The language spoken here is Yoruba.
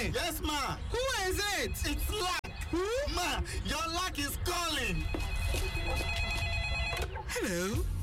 Hey! Yes, ma. Who is it? It's luck. Who? Ma, your luck is calling. Hello?